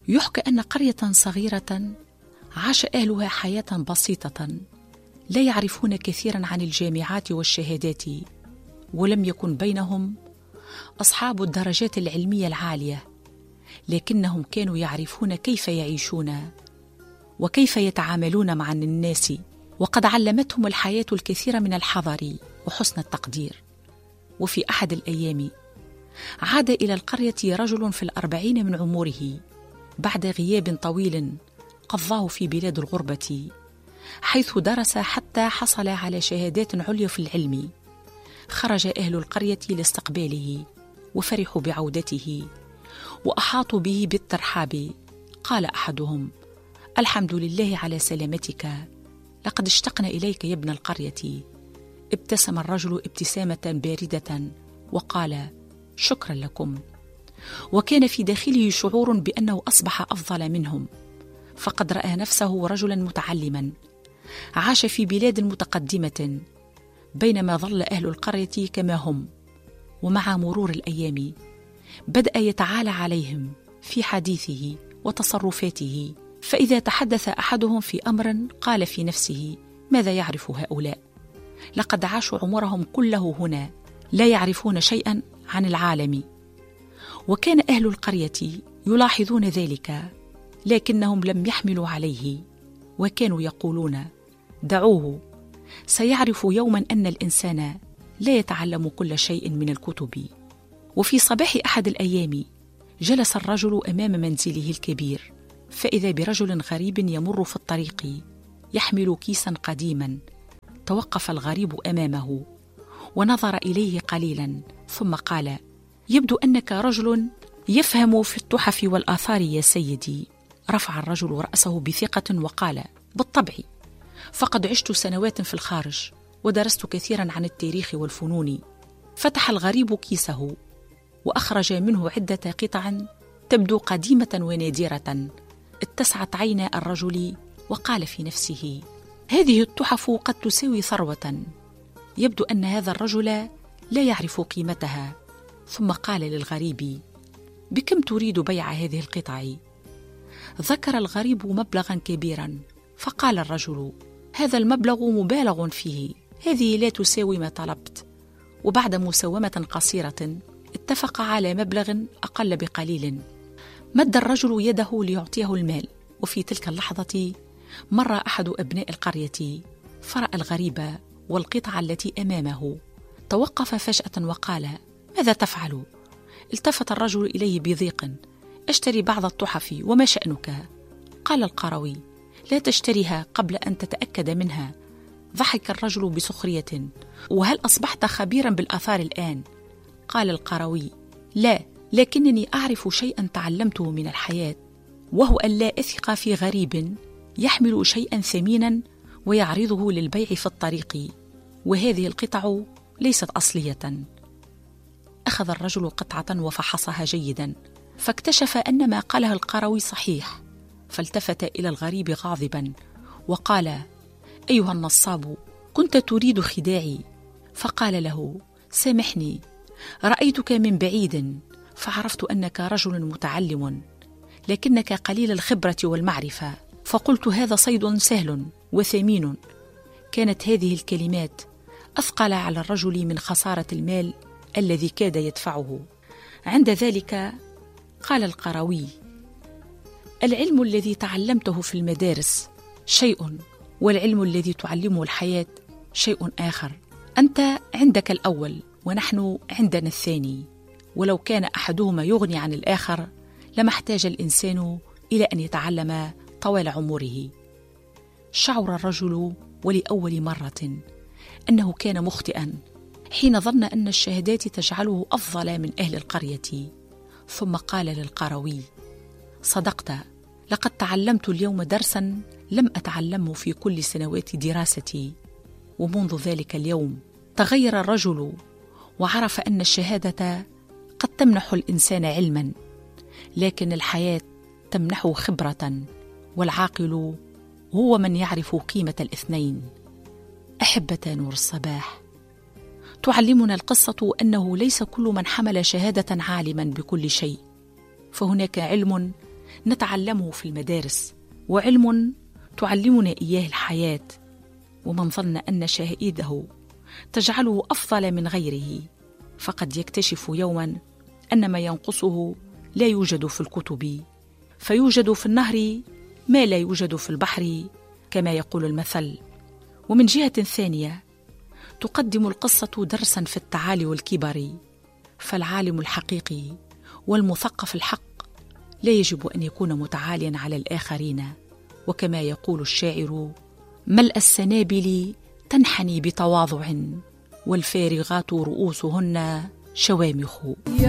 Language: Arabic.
يحكى أن قرية صغيرة عاش أهلها حياة بسيطة، لا يعرفون كثيرا عن الجامعات والشهادات، ولم يكن بينهم أصحاب الدرجات العلمية العالية، لكنهم كانوا يعرفون كيف يعيشون وكيف يتعاملون مع الناس، وقد علمتهم الحياة الكثير من الحذر وحسن التقدير. وفي أحد الأيام عاد إلى القرية رجل في 40 من عمره بعد غياب طويل قضاه في بلاد الغربة، حيث درس حتى حصل على شهادات عليا في العلم. خرج أهل القرية لاستقباله وفرحوا بعودته وأحاطوا به بالترحاب. قال أحدهم: الحمد لله على سلامتك، لقد اشتقنا إليك يا ابن القرية. ابتسم الرجل ابتسامة باردة وقال: شكرا لكم. وكان في داخله شعور بأنه أصبح أفضل منهم، فقد رأى نفسه رجلا متعلما عاش في بلاد متقدمة، بينما ظل أهل القرية كما هم. ومع مرور الأيام بدأ يتعالى عليهم في حديثه وتصرفاته، فإذا تحدث أحدهم في أمر قال في نفسه: ماذا يعرف هؤلاء؟ لقد عاشوا عمرهم كله هنا، لا يعرفون شيئا عن العالم. وكان أهل القرية يلاحظون ذلك، لكنهم لم يحملوا عليه، وكانوا يقولون: دعوه، سيعرف يوما أن الإنسان لا يتعلم كل شيء من الكتب. وفي صباح أحد الأيام جلس الرجل أمام منزله الكبير، فإذا برجل غريب يمر في الطريق يحمل كيسا قديما. توقف الغريب أمامه ونظر إليه قليلا، ثم قال: يبدو أنك رجل يفهم في التحف والآثار يا سيدي. رفع الرجل رأسه بثقة وقال: بالطبع، فقد عشت سنوات في الخارج ودرست كثيرا عن التاريخ والفنون. فتح الغريب كيسه وأخرج منه عدة قطع تبدو قديمة ونادرة. اتسعت عينا الرجل وقال في نفسه: هذه التحف قد تساوي ثروة. يبدو أن هذا الرجل لا يعرف قيمتها. ثم قال للغريب: بكم تريد بيع هذه القطع؟ ذكر الغريب مبلغا كبيرا، فقال الرجل: هذا المبلغ مبالغ فيه، هذه لا تساوي ما طلبت. وبعد مساومة قصيرة اتفق على مبلغ أقل بقليل. مد الرجل يده ليعطيه المال، وفي تلك اللحظة مر أحد أبناء القرية فرأى الغريب والقطعة التي أمامه. توقف فجأة وقال: ماذا تفعل؟ التفت الرجل إليه بضيق: أشتري بعض التحف، وما شأنك؟ قال القروي: لا تشتريها قبل أن تتأكد منها. ضحك الرجل بسخرية: وهل أصبحت خبيرا بالآثار الآن؟ قال القروي: لا، لكنني أعرف شيئا تعلمته من الحياة، وهو أن لا أثق في غريب يحمل شيئا ثمينا ويعرضه للبيع في الطريق، وهذه القطع ليست أصلية. أخذ الرجل قطعة وفحصها جيدا، فاكتشف أن ما قاله القروي صحيح، فالتفت إلى الغريب غاضبا وقال: أيها النصاب، كنت تريد خداعي. فقال له: سامحني، رأيتك من بعيد فعرفت أنك رجل متعلم، لكنك قليل الخبرة والمعرفة، فقلت هذا صيد سهل وثمين. كانت هذه الكلمات أثقل على الرجل من خسارة المال الذي كاد يدفعه. عند ذلك قال القروي: العلم الذي تعلمته في المدارس شيء، والعلم الذي تعلمه الحياة شيء آخر. أنت عندك الأول ونحن عندنا الثاني، ولو كان أحدهما يغني عن الآخر لما احتاج الإنسان إلى أن يتعلم طوال عمره. شعر الرجل ولأول مرة أنه كان مخطئا حين ظن أن الشهادات تجعله أفضل من أهل القرية. ثم قال للقروي: صدقت، لقد تعلمت اليوم درسا لم أتعلمه في كل سنوات دراستي. ومنذ ذلك اليوم تغير الرجل وعرف أن الشهادة قد تمنح الإنسان علما، لكن الحياة تمنحه خبرة، والعاقل هو من يعرف قيمة الاثنين. أحبة نور الصباح، تعلمنا القصة أنه ليس كل من حمل شهادة عالما بكل شيء، فهناك علم نتعلمه في المدارس، وعلم تعلمنا إياه الحياة، ومن ظن أن شهادته تجعله أفضل من غيره فقد يكتشف يوما أن ما ينقصه لا يوجد في الكتب، فيوجد في النهر ما لا يوجد في البحر كما يقول المثل. ومن جهة ثانية تقدم القصة درسا في التعالي والكبر، فالعالم الحقيقي والمثقف الحق لا يجب أن يكون متعاليا على الآخرين، وكما يقول الشاعر: ملء السنابل تنحني بتواضع والفارغات رؤوسهن شوامخ.